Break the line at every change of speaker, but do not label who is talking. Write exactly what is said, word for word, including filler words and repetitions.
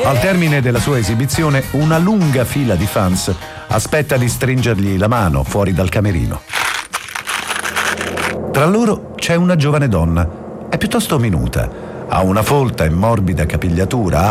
Al termine della sua esibizione, una lunga fila di fans aspetta di stringergli la mano fuori dal camerino. Tra loro c'è una giovane donna. È piuttosto minuta, ha una folta e morbida capigliatura,